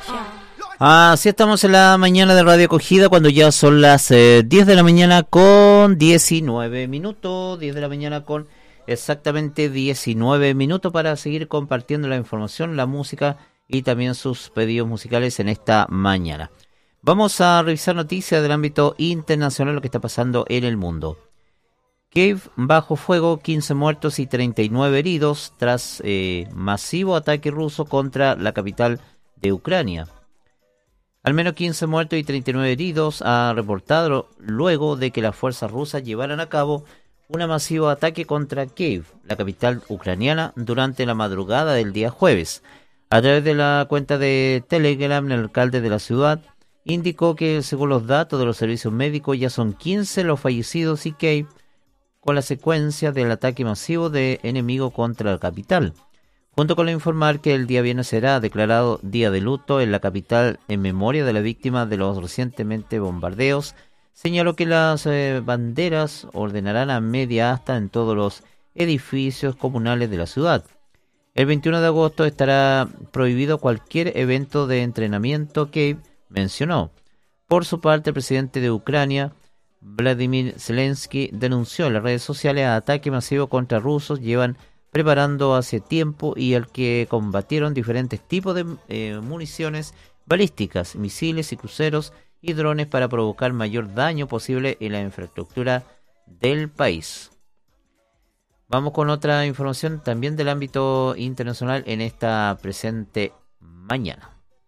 Así estamos en la mañana de Radio Acogida cuando ya son las 10 de la mañana con 19 minutos. 10 de la mañana con exactamente 19 minutos para seguir compartiendo la información, la música y también sus pedidos musicales en esta mañana. Vamos a revisar noticias del ámbito internacional, lo que está pasando en el mundo. Kiev bajo fuego, 15 muertos y 39 heridos tras masivo ataque ruso contra la capital de Ucrania. Al menos 15 muertos y 39 heridos ha reportado luego de que las fuerzas rusas llevaran a cabo un masivo ataque contra Kiev, la capital ucraniana, durante la madrugada del día jueves. A través de la cuenta de Telegram, el alcalde de la ciudad indicó que, según los datos de los servicios médicos, ya son 15 los fallecidos y Kiev con la secuencia del ataque masivo de enemigo contra la capital. Junto con informar que el día viernes será declarado día de luto en la capital en memoria de la víctima de los recientemente bombardeos, señaló que las banderas ordenarán a media asta en todos los edificios comunales de la ciudad. El 21 de agosto estará prohibido cualquier evento de entrenamiento, que mencionó. Por su parte, el presidente de Ucrania, Vladimir Zelensky, denunció en las redes sociales ataque masivo contra rusos llevan preparando hace tiempo y al que combatieron diferentes tipos de municiones balísticas, misiles y cruceros y drones para provocar mayor daño posible en la infraestructura del país. Vamos con otra información también del ámbito internacional en esta presente mañana.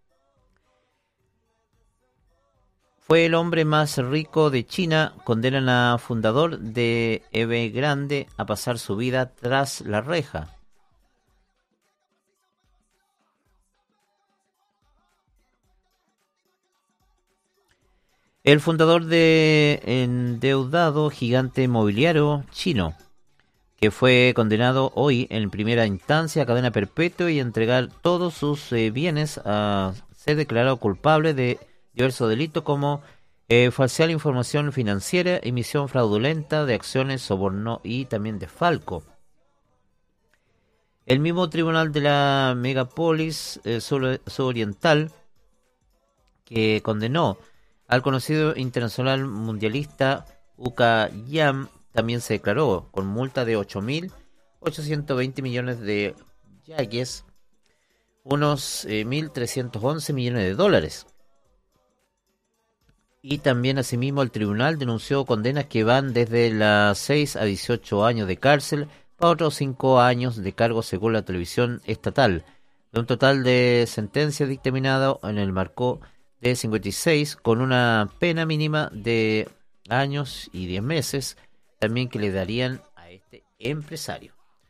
Fue el hombre más rico de China. Condenan a fundador de Evergrande a pasar su vida tras la reja. El fundador de endeudado gigante inmobiliario chino, que fue condenado hoy en primera instancia a cadena perpetua y entregar todos sus bienes, a ser declarado culpable de diversos delitos como falsear información financiera, emisión fraudulenta de acciones, soborno y también desfalco. El mismo tribunal de la megápolis suroriental que condenó al conocido internacional mundialista Uka Yam también se declaró con multa de 8.820 millones de yuanes, unos 1.311 millones de dólares. Y también asimismo el tribunal denunció condenas que van desde las 6 a 18 años de cárcel para otros 5 años de cargo según la televisión estatal. De un total de sentencias dictaminadas en el marco de 56 con una pena mínima de años y 10 meses también que le darían a este empresario.